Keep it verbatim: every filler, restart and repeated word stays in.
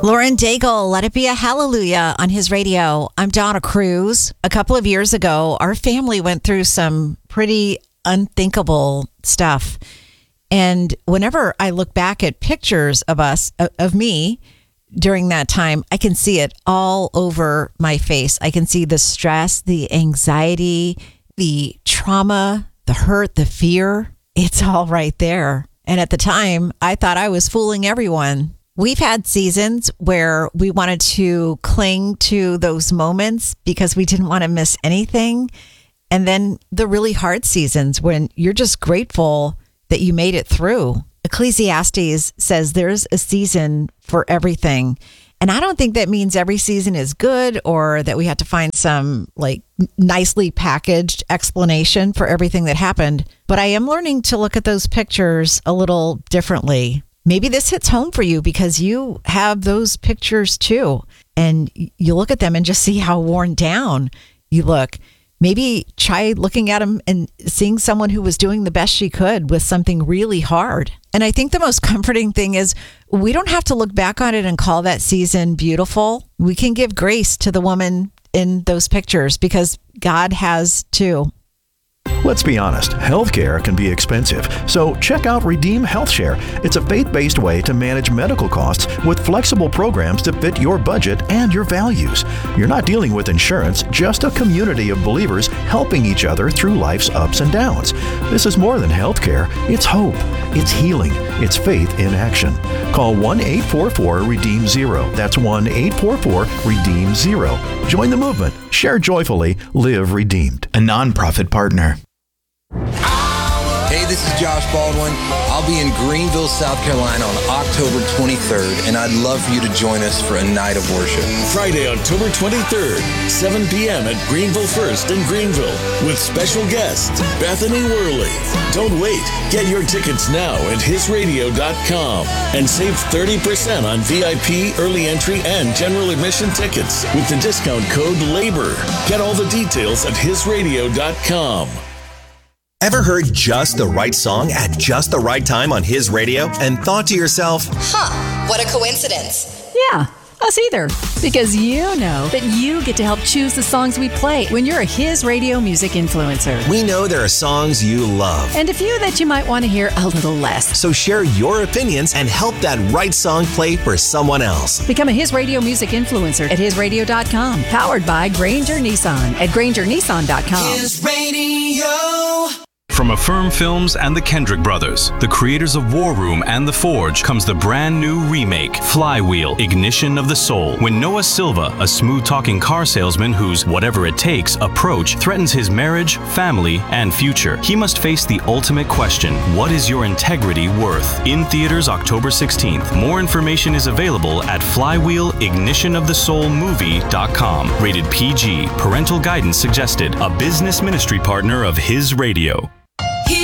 Lauren Daigle, Let It Be a Hallelujah on his radio. I'm Donna Cruz. A couple of years ago, our family went through some pretty unthinkable stuff. And whenever I look back at pictures of us, of me during that time, I can see it all over my face. I can see the stress, the anxiety, the trauma, the hurt, the fear. It's all right there. And at the time, I thought I was fooling everyone. We've had seasons where we wanted to cling to those moments because we didn't want to miss anything. And then the really hard seasons when you're just grateful that you made it through. Ecclesiastes says there's a season for everything. And I don't think that means every season is good or that we have to find some like nicely packaged explanation for everything that happened. But I am learning to look at those pictures a little differently. Maybe this hits home for you because you have those pictures too. And you look at them and just see how worn down you look. Maybe try looking at them and seeing someone who was doing the best she could with something really hard. And I think the most comforting thing is we don't have to look back on it and call that season beautiful. We can give grace to the woman in those pictures because God has too. Let's be honest, healthcare can be expensive, so check out Redeem HealthShare. It's a faith-based way to manage medical costs with flexible programs to fit your budget and your values. You're not dealing with insurance, just a community of believers helping each other through life's ups and downs. This is more than healthcare. It's hope. It's healing. It's faith in action. Call one eight four four REDEEM zero. That's one eight four four REDEEM zero. Join the movement. Share joyfully. Live redeemed. A nonprofit partner. Hey, this is Josh Baldwin. I'll be in Greenville, South Carolina on October twenty-third, and I'd love for you to join us for a night of worship. Friday, October twenty-third, seven p.m. at Greenville First in Greenville with special guest Bethany Worley. Don't wait. Get your tickets now at his radio dot com and save thirty percent on V I P, early entry, and general admission tickets with the discount code LABOR. Get all the details at his radio dot com. Ever heard just the right song at just the right time on his radio and thought to yourself, huh, what a coincidence. Yeah, us either. Because you know that you get to help choose the songs we play when you're a His Radio music influencer. We know there are songs you love. And a few that you might want to hear a little less. So share your opinions and help that right song play for someone else. Become a His Radio music influencer at his radio dot com. Powered by Granger Nissan at granger nissan dot com. His Radio. From Affirm Films and the Kendrick Brothers, the creators of War Room and The Forge, comes the brand new remake, Flywheel, Ignition of the Soul. When Noah Silva, a smooth-talking car salesman whose whatever it takes approach threatens his marriage, family, and future, he must face the ultimate question: what is your integrity worth? In theaters October sixteenth. More information is available at flywheel ignition of the soul movie dot com. Rated P G. Parental guidance suggested. A business ministry partner of His Radio.